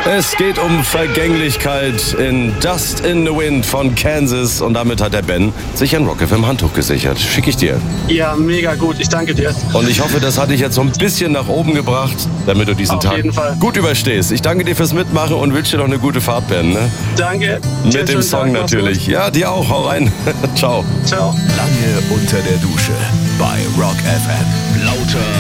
Es geht um Vergänglichkeit in Dust in the Wind von Kansas. Und damit hat der Ben sich ein Rock FM Handtuch gesichert. Schicke ich dir. Ja, mega gut. Ich danke dir. Und ich hoffe, das hat dich jetzt so ein bisschen nach oben gebracht, damit du diesen Tag gut überstehst. Ich danke dir fürs Mitmachen und wünsche dir noch eine gute Fahrt, Ben. Ne? Danke. Mit dem Song natürlich. Ja, dir auch. Hau rein. Ciao. Ciao. Lange unter der Dusche bei Rock FM. Lauter